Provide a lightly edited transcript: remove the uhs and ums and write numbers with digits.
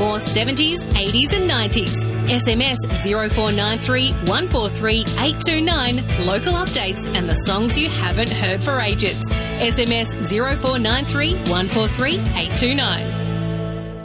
more 70s, 80s and 90s. SMS 0493 143 829, local updates and the songs you haven't heard for ages. SMS 0493 143 829.